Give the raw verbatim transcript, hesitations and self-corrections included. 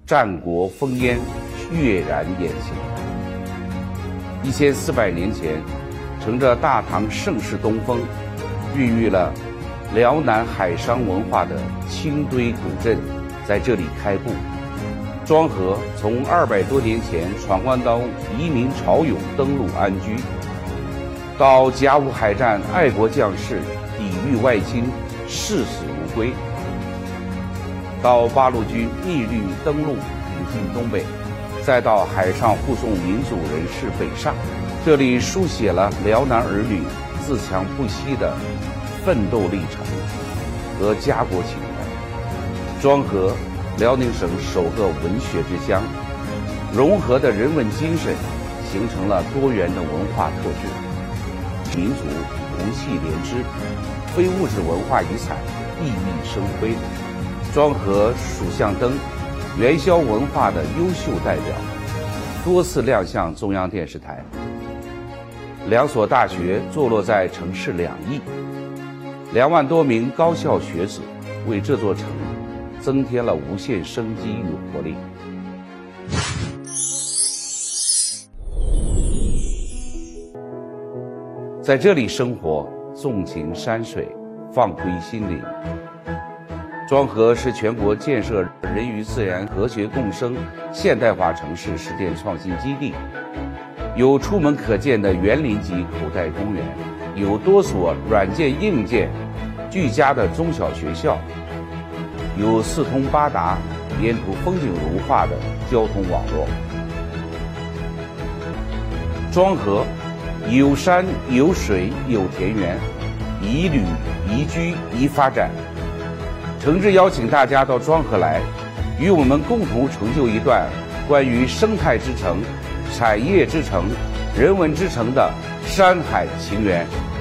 战国烽烟跃然眼前。一千四百年前，乘着大唐盛世东风，孕育了辽南海商文化的清堆古镇在这里开埠。庄河从二百多年前闯关东移民潮涌登陆安居，到甲午海战爱国将士抵御外侵视死如归，到八路军密律登陆挺进东北，再到海上护送民主人士北上，这里书写了辽南儿女自强不息的奋斗历程和家国情怀。庄河，辽宁省首个文学之乡，融合的人文精神形成了多元的文化特质，民族同气连枝，非物质文化遗产熠熠生辉。庄河蜀巷灯，元宵文化的优秀代表，多次亮相中央电视台。两所大学坐落在城市两翼，两万多名高校学子为这座城增添了无限生机与活力。在这里生活，纵情山水，放归心灵。庄河是全国建设人与自然和谐共生现代化城市实践创新基地，有出门可见的园林级口袋公园，有多所软件硬件俱佳的中小学校，有四通八达、沿途风景如画的交通网络。庄河有山有水有田园，宜旅宜居宜发展。诚挚邀请大家到庄河来，与我们共同成就一段关于生态之城、产业之城、人文之城的山海情缘。